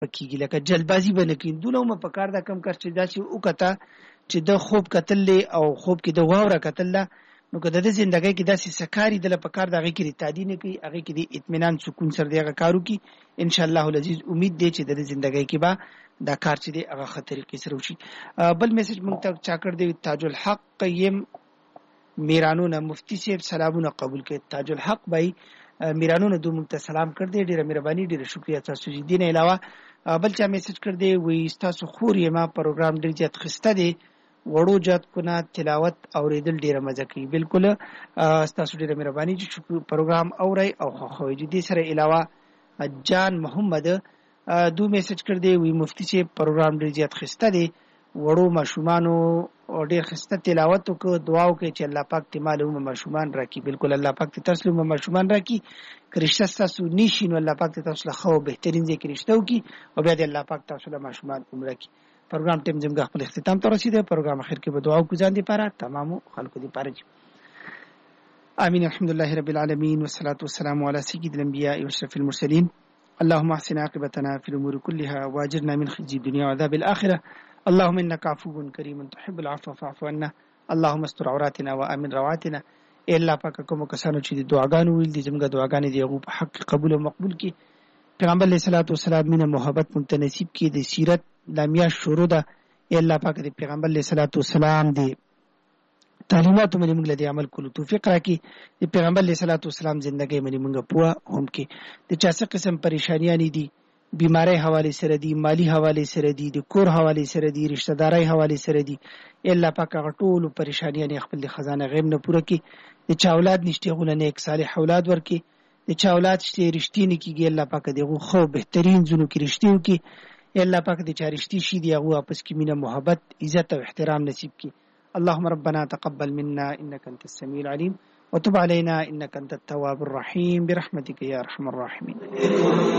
کیږي لکه جلبازي به نه کوي دونه مو په کار دا کم کار چې داسې وکړه چې د خوب کتل او خوب کې د واوره کتل نو که د زندګۍ کې داسې سکاري د په کار د هغې کې تعدی نه کوي هغې کې د اطمینان سکون سره د هغه کار وکړي انشاءالله العزیز امید دی چې د زندګۍ کې به دا کار چې دی هغه ښه طریقې سره وشي. بل میسج موږ ته چا کړ دی تاج الحق یم میرانونه مفتی صاحب سلامونه قبول کړئ. تاج الحق بھائی میرانونه دو موږ ته سلام کړ دی ډېره مهرباني ډېره شکریه تاسو چې دې نه علاوه بل چا میسج کړ دی وایي ستاسو خور یم پروګرام ډېر زیات ښایسته دی وړو جات کونه تلاوت اوریدل ډیره مزه کوي. بالکل تاسو ډیره مهرباني چې پروګرام اورئ او خوښوئ. دې سره علاوه جان محمد دو میسج کړ دی وی مفتی چې پروګرام ډیر زیات ښایسته دی وړو ماشومانو ډیر ښایسته تلاوت وکړو دعا وکړئ چې الله پاک دې معلومه ماشومان راکړي. بالکل الله پاک دې تاسو له ماشومان راکړي که رشته ستاسو نشي نو الله پاک دې تاسو له ښه او بهترین ځای کې رشته وکړي او بیا دې الله پاک تاسو له ماشومان عمره کړي. پروګرام ټیم زموږ خپل اختتام ته رسیده. پروګرام اخر کې به دعا وکړو ځان لپاره تمامو خلکو لپاره. آمين الحمدلله رب العالمين والصلاة والسلام على سيد الأنبياء وأشرف المرسلين. اللهم احسن عاقبتنا في الأمور كلها واجرنا من خزي الدنيا وعذاب الآخرة. اللهم إنك عفو كريم تحب العفو فاعف عنا. اللهم استر عوراتنا وآمن رواتنا. اے الله پاک کوم کسانو چې د دعاګانو ویل دي زموږ دعاګانې دی هغه په حق قبول او مقبول کړي. پیغمبر علیه الصلاۃ والسلام مینه محبت مونږ ته نصیب کړي. د سیرت لامیه شروع ده اے الله پاک د پیغمبر علیه الصلاۃ والسلام دی تعلیمات باندې موږ له عمل کولو توفیق راکړي. د پیغمبر علیه الصلاۃ والسلام ژوندۍ باندې موږ پوهه هم کې د چا څه قسم پریشانیاں دي بیماری حواله سره دي مالی حواله سره دي د کور حواله سره دي رشتہ داري حواله سره دي اے الله پاک هغه ټول پریشانیاں خپل خزانه غیب نه پوره کړي. د چا اولاد نشته غو نه یک صالح اولاد ورکړي. د چا اولاد شته رښتینی کیږي الله پاک دغه خو بهترین زونو کې رښتیو کې اے الله پاک دې چا رښتې شي دی هغه واپس کې مینه محبت عزت او احترام نصیب کړي. اللهم ربنا تقبل منا انك انت السميع العليم وتب علينا انك انت التواب الرحيم برحمتك يا ارحم الراحمين.